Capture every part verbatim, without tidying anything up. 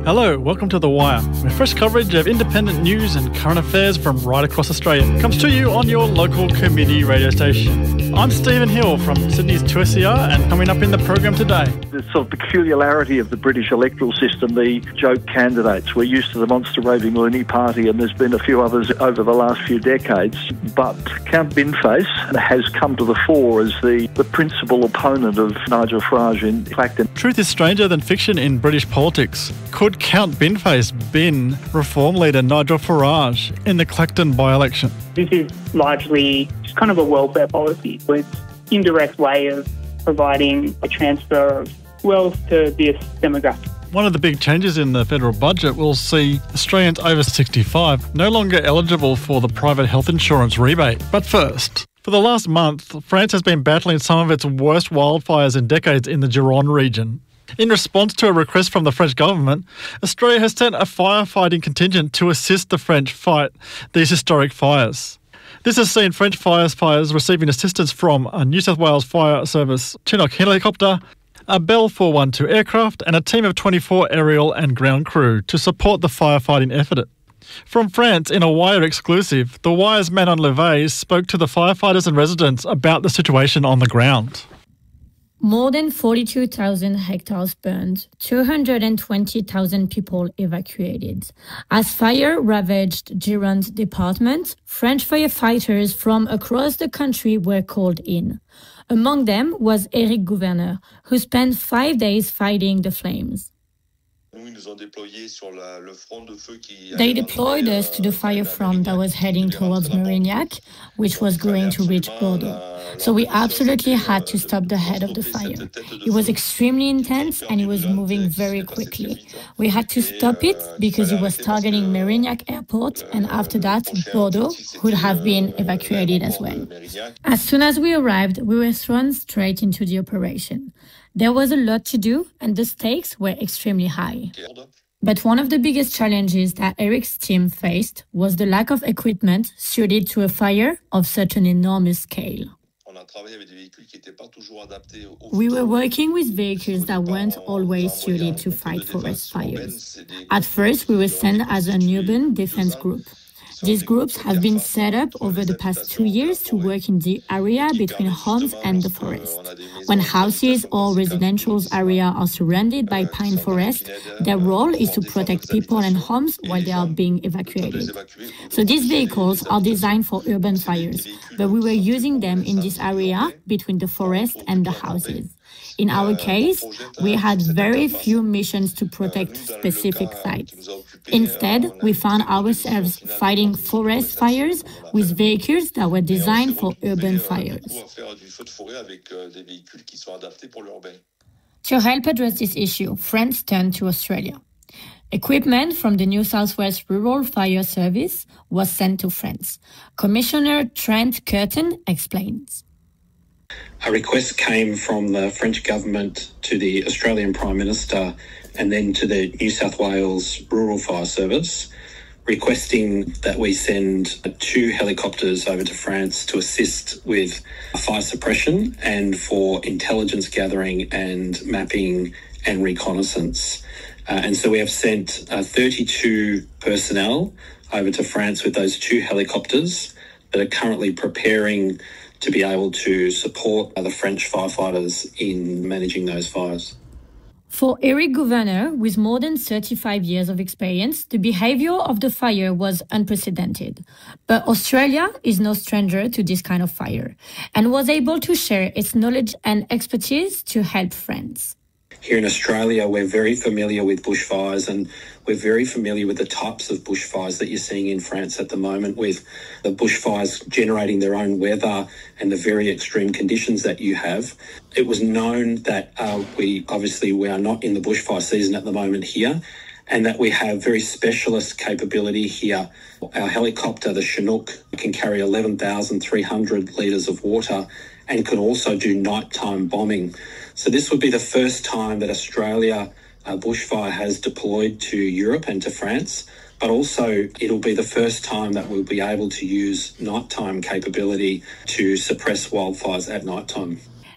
Hello, welcome to The Wire, where fresh coverage of independent news and current affairs from right across Australia comes to you on your local community radio station. I'm Stephen Hill from Sydney's two S E R, and coming up in the program today. The sort of peculiarity of the British electoral system, the joke candidates. We're used to the monster raving loony party, and there's been a few others over the last few decades. But Count Binface has come to the fore as the, the principal opponent of Nigel Farage in Clacton. Truth is stranger than fiction in British politics. Could Count Binface bin Reform leader Nigel Farage in the Clacton by-election? This is largely just kind of a welfare policy. It's an indirect way of providing a transfer of wealth to this demographic. One of the big changes in the federal budget will see Australians over sixty-five no longer eligible for the private health insurance rebate. But first, for the last month, France has been battling some of its worst wildfires in decades in the Gironde region. In response to a request from the French government, Australia has sent a firefighting contingent to assist the French fight these historic fires. This has seen French firefighters receiving assistance from a New South Wales Fire Service Chinook helicopter, a Bell four twelve aircraft and a team of twenty-four aerial and ground crew to support the firefighting effort. From France, in a Wire exclusive, The Wire's Manon Leveille spoke to the firefighters and residents about the situation on the ground. More than forty-two thousand hectares burned, two hundred twenty thousand people evacuated. As fire ravaged Gironde department, French firefighters from across the country were called in. Among them was Éric Gouverneur, who spent five days fighting the flames. They deployed us to the fire front that was heading towards Mérignac, which was going to reach Bordeaux. So we absolutely had to stop the head of the fire. It was extremely intense and it was moving very quickly. We had to stop it because it was targeting Mérignac Airport, and after that, Bordeaux would have been evacuated as well. As soon as we arrived, we were thrown straight into the operation. There was a lot to do and the stakes were extremely high. But one of the biggest challenges that Eric's team faced was the lack of equipment suited to a fire of such an enormous scale. We were working with vehicles that weren't always suited to fight forest fires. At first, we were sent as an urban defense group. These groups have been set up over the past two years to work in the area between homes and the forest. When houses or residential areas are surrounded by pine forest, their role is to protect people and homes while they are being evacuated. So these vehicles are designed for urban fires, but we were using them in this area between the forest and the houses. In our case, we had very few missions to protect specific sites. Instead, we found ourselves fighting forest fires with vehicles that were designed for urban fires. To help address this issue, France turned to Australia. Equipment from the New South Wales Rural Fire Service was sent to France. Commissioner Trent Curtin explains. A request came from the French government to the Australian Prime Minister and then to the New South Wales Rural Fire Service, requesting that we send two helicopters over to France to assist with fire suppression and for intelligence gathering and mapping and reconnaissance. Uh, and so we have sent uh, thirty-two personnel over to France with those two helicopters that are currently preparing to be able to support the French firefighters in managing those fires. For Éric Gouverneur, with more than thirty-five years of experience, the behaviour of the fire was unprecedented. But Australia is no stranger to this kind of fire and was able to share its knowledge and expertise to help France. Here in Australia, we're very familiar with bushfires and we're very familiar with the types of bushfires that you're seeing in France at the moment, with the bushfires generating their own weather and the very extreme conditions that you have. It was known that uh, we obviously we are not in the bushfire season at the moment here, and that we have very specialist capability here. Our helicopter, the Chinook, can carry eleven thousand three hundred litres of water and can also do nighttime bombing. So this would be the first time that Australia uh, bushfire has deployed to Europe and to France, but also it'll be the first time that we'll be able to use nighttime capability to suppress wildfires at nighttime.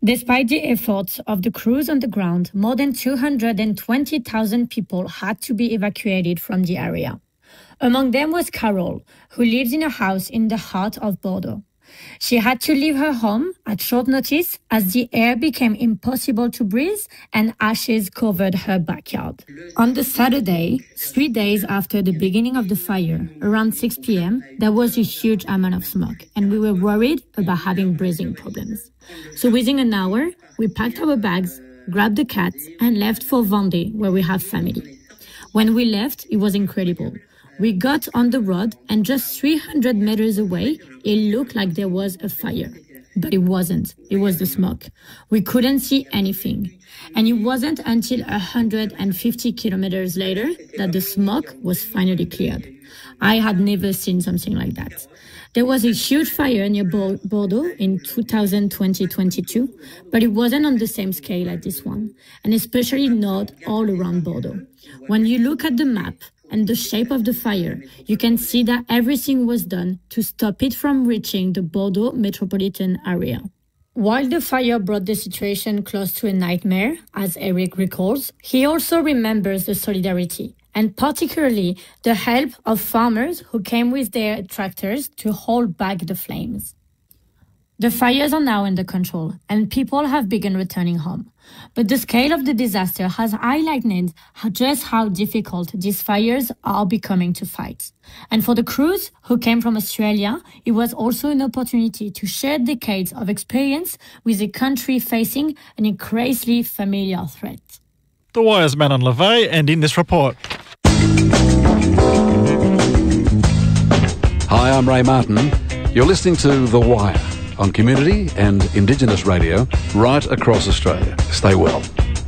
Despite the efforts of the crews on the ground, more than two hundred twenty thousand people had to be evacuated from the area. Among them was Carol, who lives in a house in the heart of Bordeaux. She had to leave her home at short notice as the air became impossible to breathe and ashes covered her backyard. On the Saturday, three days after the beginning of the fire, around six p.m., there was a huge amount of smoke and we were worried about having breathing problems. So within an hour, we packed our bags, grabbed the cats and left for Vendée, where we have family. When we left, it was incredible. We got on the road and just three hundred meters away, it looked like there was a fire. But it wasn't. It was the smoke. We couldn't see anything. And it wasn't until one hundred fifty kilometers later that the smoke was finally cleared. I had never seen something like that. There was a huge fire near Bordeaux in two thousand twenty to twenty-two, but it wasn't on the same scale as this one, and especially not all around Bordeaux. When you look at the map, and the shape of the fire, you can see that everything was done to stop it from reaching the Bordeaux metropolitan area. While the fire brought the situation close to a nightmare, as Eric recalls, he also remembers the solidarity, and particularly the help of farmers who came with their tractors to hold back the flames. The fires are now under control, and people have begun returning home. But the scale of the disaster has highlighted just how difficult these fires are becoming to fight. And for the crews who came from Australia, it was also an opportunity to share decades of experience with a country facing an increasingly familiar threat. The Wire's Manon Levey, and in this report. Hi, I'm Ray Martin. You're listening to The Wire on Community and Indigenous Radio right across Australia. Stay well.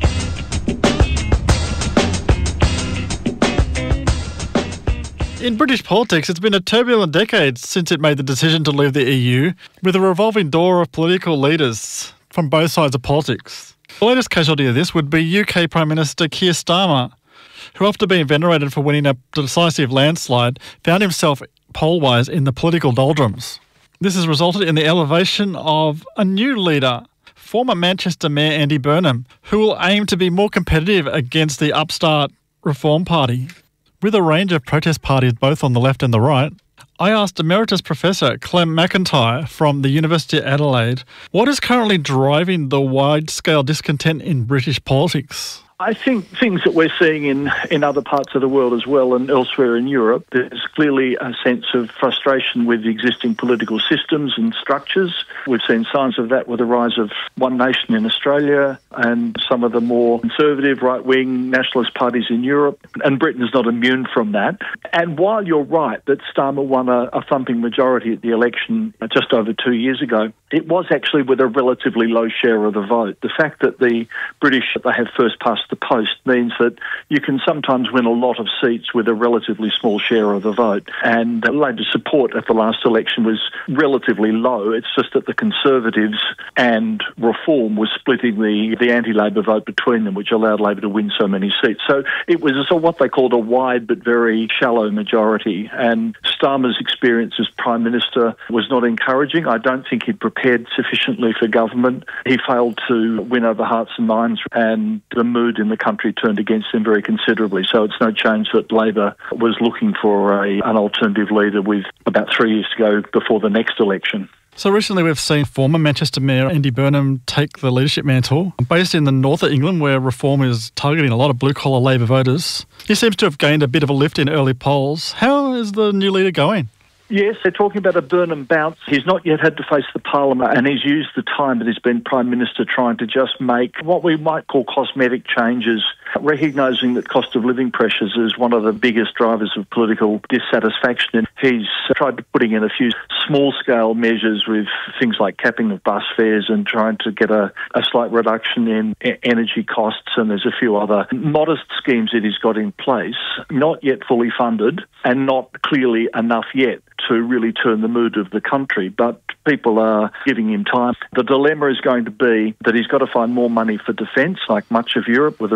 In British politics, it's been a turbulent decade since it made the decision to leave the E U, with a revolving door of political leaders from both sides of politics. The latest casualty of this would be U K Prime Minister Keir Starmer, who, after being venerated for winning a decisive landslide, found himself poll-wise in the political doldrums. This has resulted in the elevation of a new leader, former Manchester Mayor Andy Burnham, who will aim to be more competitive against the upstart Reform Party. With a range of protest parties both on the left and the right, I asked Emeritus Professor Clem McIntyre from the University of Adelaide what is currently driving the wide-scale discontent in British politics. I think things that we're seeing in, in other parts of the world as well and elsewhere in Europe, there's clearly a sense of frustration with the existing political systems and structures. We've seen signs of that with the rise of One Nation in Australia and some of the more conservative right-wing nationalist parties in Europe, and Britain is not immune from that. And while you're right that Starmer won a, a thumping majority at the election just over two years ago, it was actually with a relatively low share of the vote. The fact that the British, they have first past the post, means that you can sometimes win a lot of seats with a relatively small share of the vote. And Labor's support at the last election was relatively low. It's just that the Conservatives and Reform was splitting the, the anti-Labor vote between them, which allowed Labor to win so many seats. So it was a, what they called a wide but very shallow majority. And Starmer's experience as Prime Minister was not encouraging. I don't think he'd prepared sufficiently for government. He failed to win over hearts and minds, and the mood in the country turned against him very considerably. So it's no change that Labor was looking for a, an alternative leader with about three years to go before the next election. So recently we've seen former Manchester Mayor Andy Burnham take the leadership mantle. Based in the north of England, where Reform is targeting a lot of blue-collar Labor voters, he seems to have gained a bit of a lift in early polls. How is the new leader going? Yes, they're talking about a Burnham bounce. He's not yet had to face the Parliament, and he's used the time that he's been Prime Minister trying to just make what we might call cosmetic changes, recognising that cost of living pressures is one of the biggest drivers of political dissatisfaction. And he's tried putting in a few small-scale measures with things like capping of bus fares and trying to get a, a slight reduction in energy costs, and there's a few other modest schemes that he's got in place, not yet fully funded and not clearly enough yet to really turn the mood of the country, but people are giving him time. The dilemma is going to be that he's got to find more money for defence, like much of Europe, with the rise of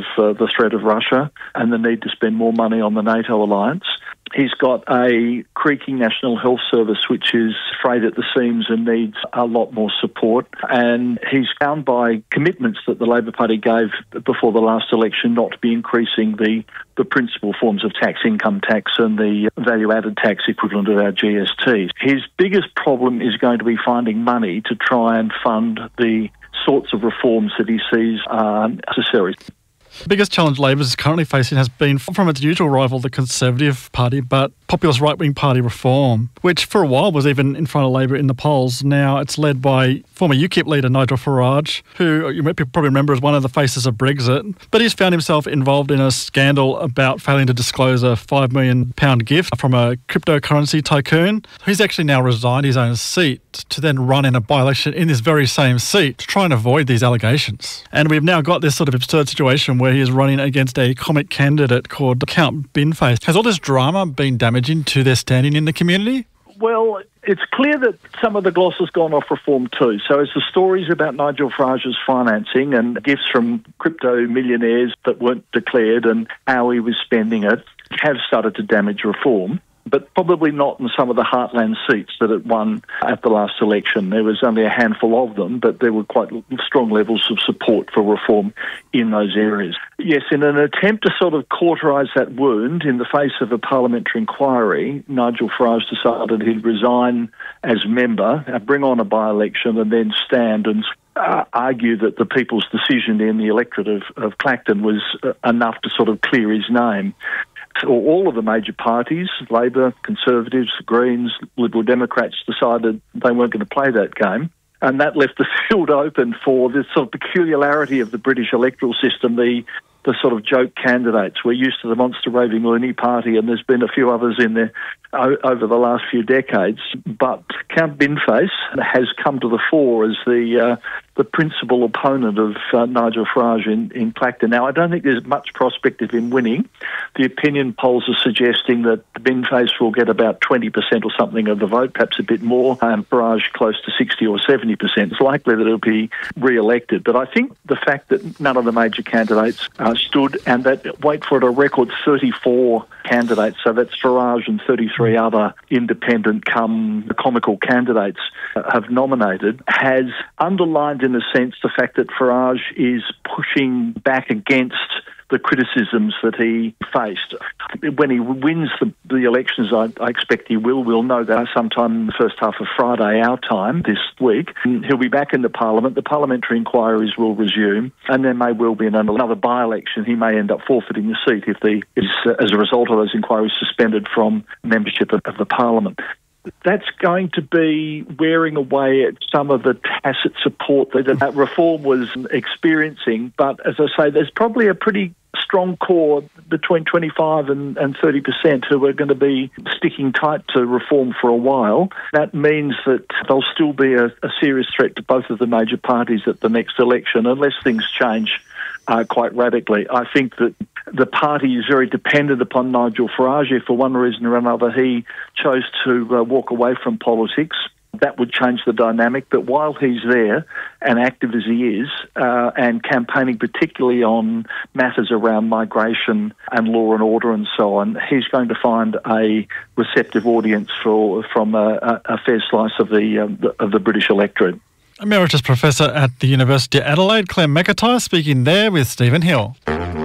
of uh, the threat of Russia and the need to spend more money on the NATO alliance. He's got a creaking National Health Service which is frayed at the seams and needs a lot more support. And he's bound by commitments that the Labor Party gave before the last election not to be increasing the, the principal forms of tax, income tax and the value-added tax equivalent of our G S T. His biggest problem is going to be finding money to try and fund the sorts of reforms that he sees are necessary. The biggest challenge Labor is currently facing has been from its usual rival, the Conservative Party, but populist right-wing party Reform, which for a while was even in front of Labor in the polls. Now it's led by former UKIP leader Nigel Farage, who you might probably remember as one of the faces of Brexit, but he's found himself involved in a scandal about failing to disclose a five million pounds gift from a cryptocurrency tycoon. He's actually now resigned his own seat to then run in a by-election in this very same seat to try and avoid these allegations. And we've now got this sort of absurd situation where he is running against a comic candidate called Count Binface. Has all this drama been damaging to their standing in the community? Well, it's clear that some of the gloss has gone off Reform too. So as the stories about Nigel Farage's financing and gifts from crypto millionaires that weren't declared and how he was spending it have started to damage Reform, but probably not in some of the heartland seats that it won at the last election. There was only a handful of them, but there were quite strong levels of support for Reform in those areas. Yes, in an attempt to sort of cauterise that wound in the face of a parliamentary inquiry, Nigel Farage decided he'd resign as member, bring on a by-election and then stand and Uh, argue that the people's decision in the electorate of, of Clacton was uh, enough to sort of clear his name. So all of the major parties, Labor, Conservatives, Greens, Liberal Democrats, decided they weren't going to play that game. And that left the field open for this sort of peculiarity of the British electoral system, the the sort of joke candidates. We're used to the monster raving loony party, and there's been a few others in there o- over the last few decades. But Count Binface has come to the fore as the uh, the principal opponent of uh, Nigel Farage in, in Clacton. Now, I don't think there's much prospect of him winning. The opinion polls are suggesting that Binface will get about twenty percent or something of the vote, perhaps a bit more, and Farage close to sixty or seventy percent. It's likely that he'll be re-elected. But I think the fact that none of the major candidates uh, stood, and that, wait for it, a record thirty-four candidates, so that's Farage and thirty-three other independent come comical candidates uh, have nominated, has underlined in a sense the fact that Farage is pushing back against the criticisms that he faced. When he wins the, the elections, I, I expect he will. We'll know that sometime in the first half of Friday, our time, this week. He'll be back in the Parliament. The parliamentary inquiries will resume, and there may well be another by-election. He may end up forfeiting the seat if the is, uh, as a result of those inquiries, suspended from membership of, of the Parliament. That's going to be wearing away at some of the tacit support that, that Reform was experiencing. But as I say, there's probably a pretty strong core between twenty-five and, and thirty percent who are going to be sticking tight to Reform for a while. That means that there'll still be a, a serious threat to both of the major parties at the next election unless things change uh, quite radically. I think that the party is very dependent upon Nigel Farage. If for one reason or another he chose to uh, walk away from politics, that would change the dynamic. But while he's there and active as he is, uh, and campaigning particularly on matters around migration and law and order and so on, he's going to find a receptive audience for from a, a fair slice of the, um, the of the British electorate. Emeritus Professor at the University of Adelaide, Claire McIntyre, speaking there with Stephen Hill.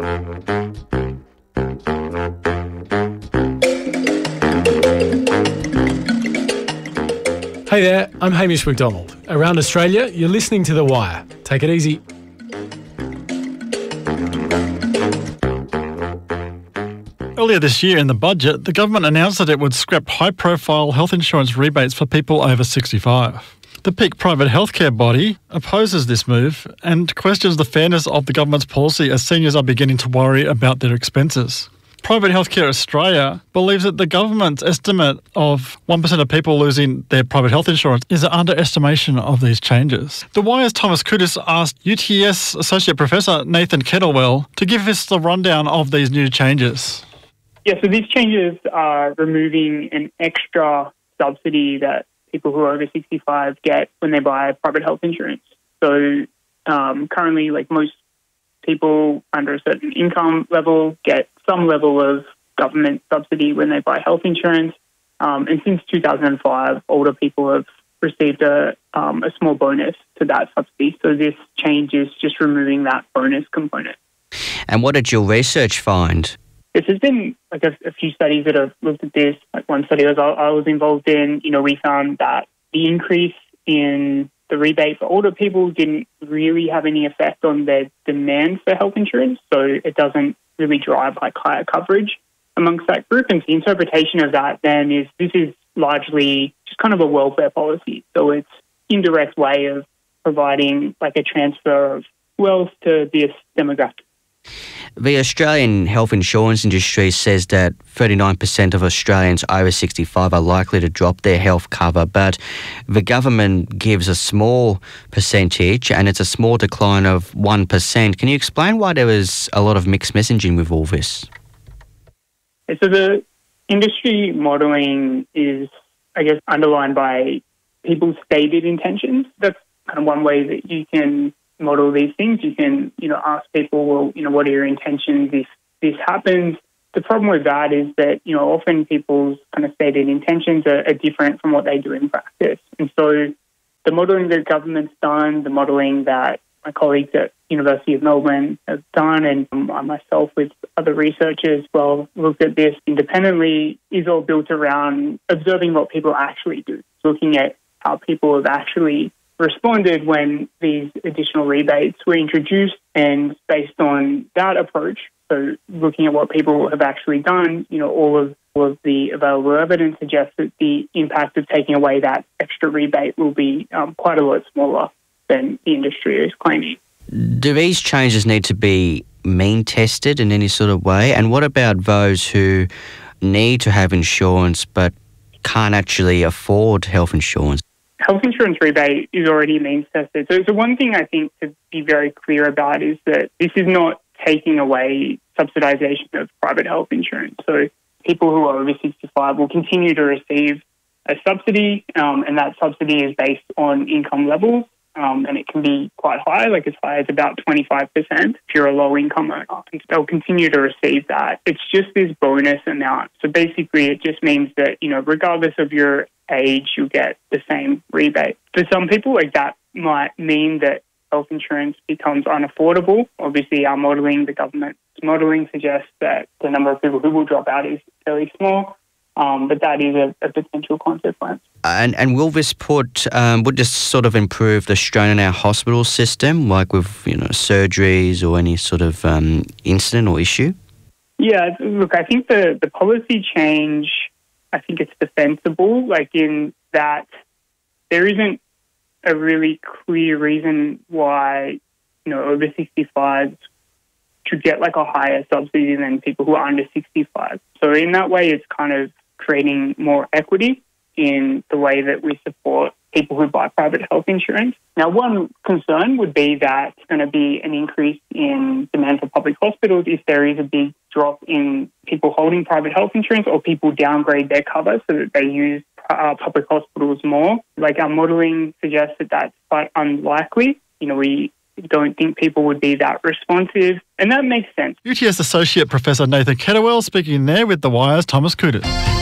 Hey there, I'm Hamish McDonald. Around Australia, you're listening to The Wire. Take it easy. Earlier this year in the budget, the government announced that it would scrap high-profile health insurance rebates for people over sixty-five. The peak private healthcare body opposes this move and questions the fairness of the government's policy as seniors are beginning to worry about their expenses. Private Healthcare Australia believes that the government's estimate of one percent of people losing their private health insurance is an underestimation of these changes. The Wire's Thomas Kudis asked U T S Associate Professor Nathan Kettlewell to give us the rundown of these new changes. Yeah, so these changes are removing an extra subsidy that people who are over sixty-five get when they buy private health insurance. So um, currently, like most people under a certain income level get some level of government subsidy when they buy health insurance. Um, and since two thousand five, older people have received a, um, a small bonus to that subsidy. So this change is just removing that bonus component. And what did your research find? This has been like a, a few studies that have looked at this. Like one study was I, I was involved in, you know, we found that the increase in the rebate for older people didn't really have any effect on their demand for health insurance. So it doesn't really drive like higher coverage amongst that group. And the interpretation of that then is this is largely just kind of a welfare policy. So it's indirect way of providing like a transfer of wealth to this demographic. The Australian health insurance industry says that thirty-nine percent of Australians over sixty-five are likely to drop their health cover, but the government gives a small percentage and it's a small decline of one percent. Can you explain why there was a lot of mixed messaging with all this? So the industry modelling is, I guess, underlined by people's stated intentions. That's kind of one way that you can model these things. You can, you know, ask people, well, you know, what are your intentions if this happens? The problem with that is that, you know, often people's kind of stated intentions are, are different from what they do in practice. And so the modelling that government's done, the modelling that my colleagues at University of Melbourne have done, and I myself with other researchers, well, looked at this independently, is all built around observing what people actually do, looking at how people have actually responded when these additional rebates were introduced, and based on that approach, so looking at what people have actually done, you know, all of, all of the available evidence suggests that the impact of taking away that extra rebate will be um, quite a lot smaller than the industry is claiming. Do these changes need to be mean tested in any sort of way? And what about those who need to have insurance but can't actually afford health insurance? Health insurance rebate is already means tested. So, so one thing I think to be very clear about is that this is not taking away subsidisation of private health insurance. So people who are over sixty-five will continue to receive a subsidy, um, and that subsidy is based on income levels, um, and it can be quite high, like as high as about twenty-five percent if you're a low-income earner. And they'll continue to receive that. It's just this bonus amount. So basically it just means that, you know, regardless of your age, you get the same rebate. For some people, like that might mean that health insurance becomes unaffordable. Obviously, our modelling, the government's modelling suggests that the number of people who will drop out is fairly small, um, but that is a, a potential consequence. And and will this put, um, would this sort of improve the strain on our hospital system, like with, you know, surgeries or any sort of um, incident or issue? Yeah, look, I think the, the policy change, I think it's defensible, like in that there isn't a really clear reason why, you know, over sixty-fives should get like a higher subsidy than people who are under sixty-five. So in that way, it's kind of creating more equity in the way that we support people who buy private health insurance. Now, one concern would be that it's going to be an increase in demand for public hospitals if there is a big drop in people holding private health insurance or people downgrade their cover so that they use uh, public hospitals more. Like our modelling suggests that that's quite unlikely. You know, we don't think people would be that responsive, and that makes sense. U T S Associate Professor Nathan Kettlewell speaking there with The Wire's Thomas Kouders.